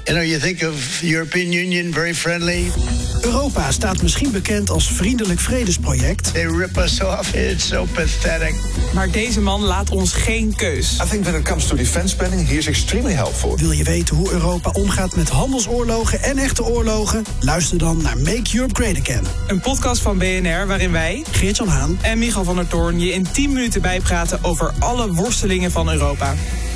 You think of the European Union, very friendly. Europa staat misschien bekend als vriendelijk vredesproject. They rip us off. It's so pathetic. Maar deze man laat ons geen keus. I think when it comes to defense spending, he is extremely helpful. Wil je weten hoe Europa omgaat met handelsoorlogen en echte oorlogen? Luister dan naar Make Europe Great Again. Een podcast van BNR waarin wij, Geert-Jan Haan en Michal van der Toorn, je in 10 minuten bijpraten over alle worstelingen van Europa.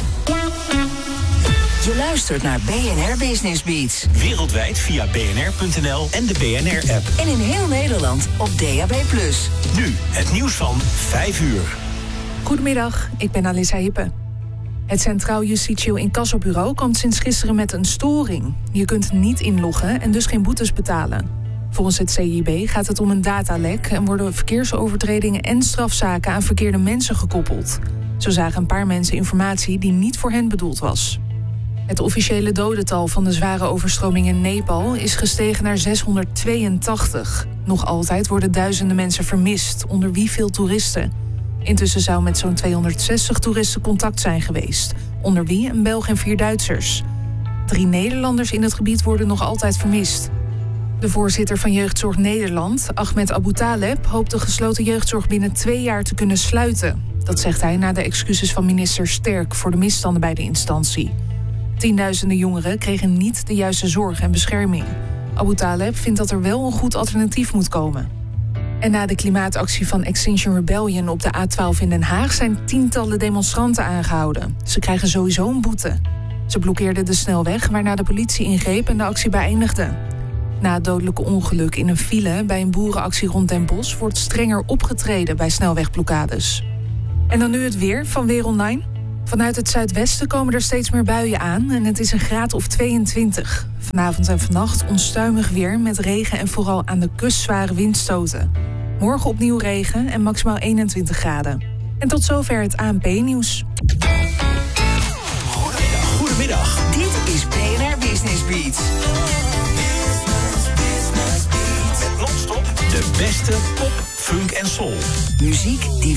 Je luistert naar BNR Business Beats. Wereldwijd via bnr.nl en de BNR-app. En in heel Nederland op DAB+. Nu het nieuws van 5 uur. Goedemiddag, ik ben Alissa Hippe. Het Centraal Justitieel Incassobureau komt sinds gisteren met een storing. Je kunt niet inloggen en dus geen boetes betalen. Volgens het CIB gaat het om een datalek en worden verkeersovertredingen en strafzaken aan verkeerde mensen gekoppeld. Zo zagen een paar mensen informatie die niet voor hen bedoeld was. Het officiële dodental van de zware overstroming in Nepal is gestegen naar 682. Nog altijd worden duizenden mensen vermist, onder wie veel toeristen. Intussen zou met zo'n 260 toeristen contact zijn geweest, onder wie een Belg en 4 Duitsers. 3 Nederlanders in het gebied worden nog altijd vermist. De voorzitter van Jeugdzorg Nederland, Ahmed Abu Taleb, hoopt de gesloten jeugdzorg binnen 2 jaar te kunnen sluiten. Dat zegt hij na de excuses van minister Sterk voor de misstanden bij de instantie. Tienduizenden jongeren kregen niet de juiste zorg en bescherming. Abu Taleb vindt dat er wel een goed alternatief moet komen. En na de klimaatactie van Extinction Rebellion op de A12 in Den Haag zijn tientallen demonstranten aangehouden. Ze krijgen sowieso een boete. Ze blokkeerden de snelweg, waarna de politie ingreep en de actie beëindigde. Na het dodelijke ongeluk in een file bij een boerenactie rond Den Bosch wordt strenger opgetreden bij snelwegblokkades. En dan nu het weer van Weer Online. Vanuit het zuidwesten komen er steeds meer buien aan en het is een graad of 22. Vanavond en vannacht onstuimig weer met regen en vooral aan de kust zware windstoten. Morgen opnieuw regen en maximaal 21 graden. En tot zover het ANP-nieuws. Goedemiddag. Dit is BNR Business Beats. Met non-stop de beste pop, funk en soul. Muziek die